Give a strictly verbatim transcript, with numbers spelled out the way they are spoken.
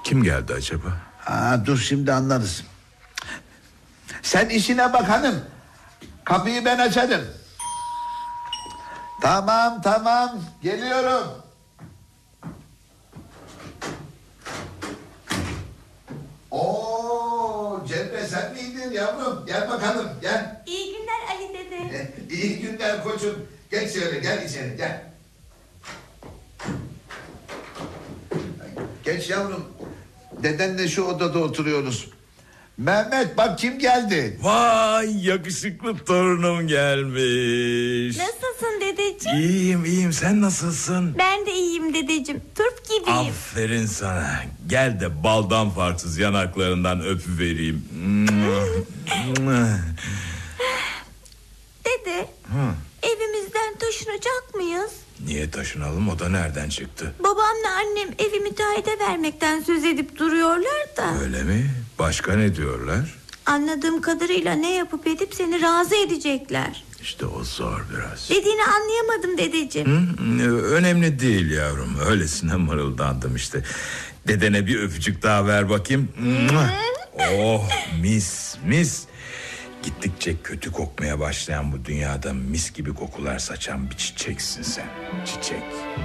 Kim geldi acaba? Aa, dur şimdi anlarız. Sen işine bak hanım. Kapıyı ben açarım. Tamam tamam geliyorum. Oo, Cemre sen miydin yavrum? Gel bakalım gel. İyi günler Ali dede. İyi günler koçum. Geç şöyle gel içeri gel. Geç yavrum. Dedenle şu odada oturuyoruz. Mehmet bak kim geldi. Vay, yakışıklı torunum gelmiş. Nasılsın dedeciğim? İyiyim iyiyim, sen nasılsın? Ben de iyiyim dedeciğim. Turp gibiyim. Aferin sana. Gel de baldan farksız yanaklarından öpüvereyim. Dede, Hı. evimizden taşınacak mıyız? Niye taşınalım, o da nereden çıktı? Babamla annem evi müteahhide vermekten söz edip duruyorlar da. Öyle mi? Başka ne diyorlar? Anladığım kadarıyla ne yapıp edip seni razı edecekler. İşte o zor biraz. Dediğini anlayamadım dedeciğim. Hı? Önemli değil yavrum. Öylesine mırıldandım işte. Dedene bir öpücük daha ver bakayım. Oh, mis mis. Gittikçe kötü kokmaya başlayan bu dünyada mis gibi kokular saçan bir çiçeksin sen. Çiçek.